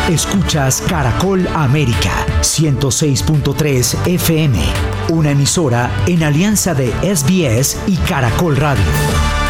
Escuchas Caracol América 106.3 FM, una emisora en alianza de SBS y Caracol Radio.